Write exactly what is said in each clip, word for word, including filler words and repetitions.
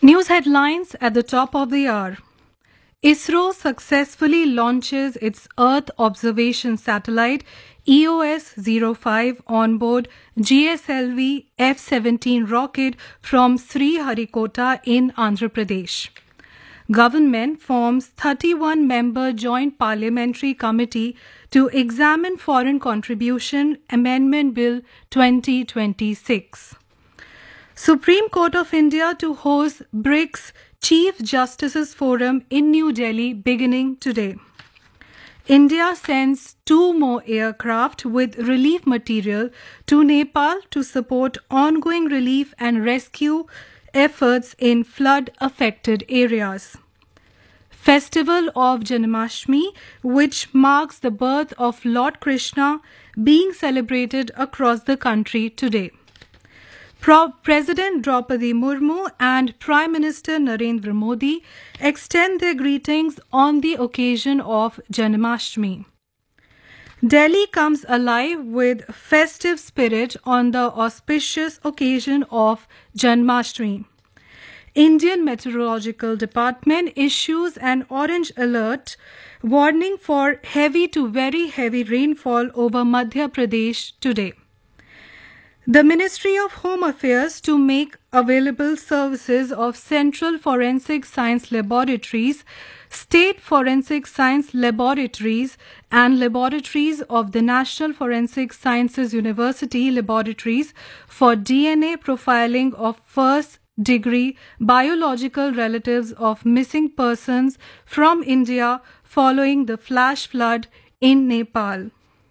News headlines at the top of the hour. ISRO successfully launches its Earth observation satellite E O S zero five on board G S L V F seventeen rocket from Sriharikota in Andhra Pradesh. Government forms thirty-one member Joint Parliamentary Committee to examine Foreign Contribution Amendment Bill twenty twenty-six. Supreme Court of India to host BRICS Chief Justices Forum in New Delhi beginning today. India sends two more aircraft with relief material to Nepal to support ongoing relief and rescue efforts in flood-affected areas. Festival of Janmashtami, which marks the birth of Lord Krishna, being celebrated across the country today. Pro- President Draupadi Murmu and Prime Minister Narendra Modi extend their greetings on the occasion of Janmashtami. Delhi comes alive with festive spirit on the auspicious occasion of Janmashtami. Indian Meteorological Department issues an orange alert warning for heavy to very heavy rainfall over Madhya Pradesh today. The Ministry of Home Affairs to make available services of Central Forensic Science Laboratories, State Forensic Science Laboratories and laboratories of the National Forensic Sciences University laboratories for D N A profiling of first degree biological relatives of missing persons from India following the flash flood in Nepal.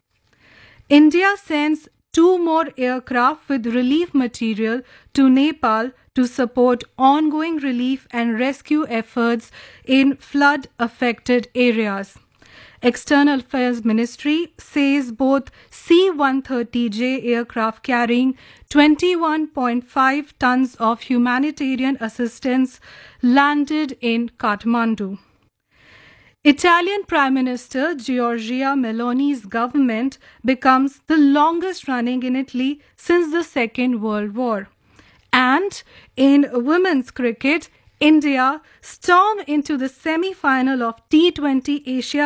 India sends two more aircraft with relief material to Nepal to support ongoing relief and rescue efforts in flood-affected areas. External Affairs Ministry says both C one thirty J aircraft carrying twenty-one point five tons of humanitarian assistance landed in Kathmandu. Italian Prime Minister Giorgia Meloni's government becomes the longest running in Italy since the Second World War. And in women's cricket, India stormed into the semi-final of T twenty Asia